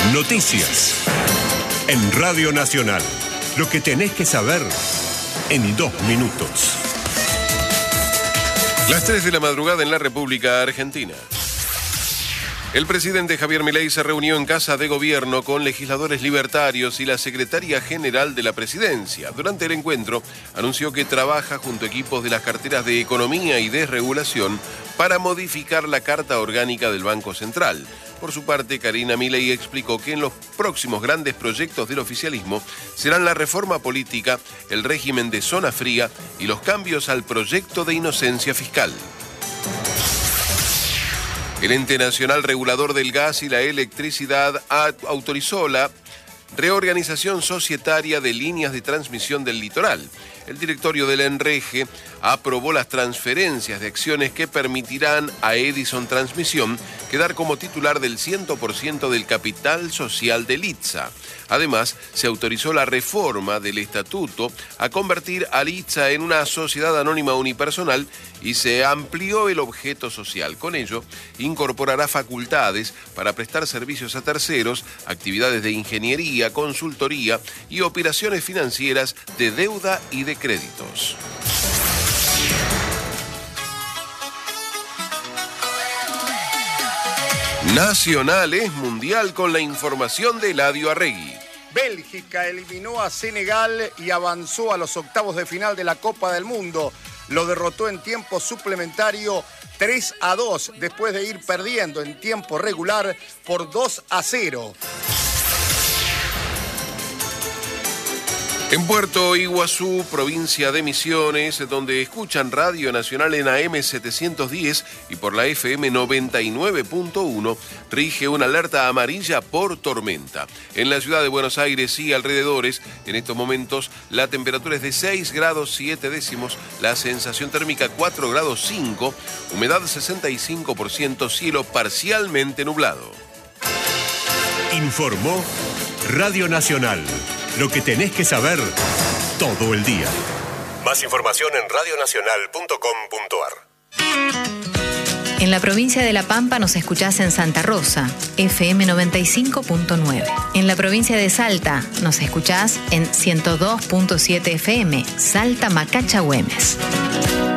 Noticias. En Radio Nacional. Lo que tenés que saber en 2 minutos. Las 3 de la madrugada en la República Argentina. El presidente Javier Milei se reunió en Casa de Gobierno con legisladores libertarios y la secretaria general de la presidencia. Durante el encuentro, anunció que trabaja junto a equipos de las carteras de Economía y Desregulación para modificar la Carta Orgánica del Banco Central. Por su parte, Karina Milei explicó que en los próximos grandes proyectos del oficialismo serán la reforma política, el régimen de zona fría y los cambios al proyecto de inocencia fiscal. El Ente Nacional Regulador del Gas y la Electricidad autorizó la reorganización societaria de líneas de transmisión del litoral. El directorio del ENREGE aprobó las transferencias de acciones que permitirán a Edison Transmisión quedar como titular del 100% del capital social del ITSA. Además, se autorizó la reforma del estatuto a convertir al ITSA en una sociedad anónima unipersonal y se amplió el objeto social. Con ello, incorporará facultades para prestar servicios a terceros, actividades de ingeniería, consultoría y operaciones financieras de deuda y de créditos. Nacional es mundial con la información de Eladio Arregui. Bélgica eliminó a Senegal y avanzó a los octavos de final de la Copa del Mundo. Lo derrotó en tiempo suplementario 3-2 después de ir perdiendo en tiempo regular por 2-0. En Puerto Iguazú, provincia de Misiones, donde escuchan Radio Nacional en AM 710 y por la FM 99.1, rige una alerta amarilla por tormenta. En la ciudad de Buenos Aires y alrededores, en estos momentos, la temperatura es de 6 grados 7 décimos, la sensación térmica 4 grados 5, humedad 65%, cielo parcialmente nublado. Informó Radio Nacional. Lo que tenés que saber todo el día. Más información en radionacional.com.ar. En la provincia de La Pampa nos escuchás en Santa Rosa, FM 95.9. En la provincia de Salta nos escuchás en 102.7 FM, Salta Macacha Güemes.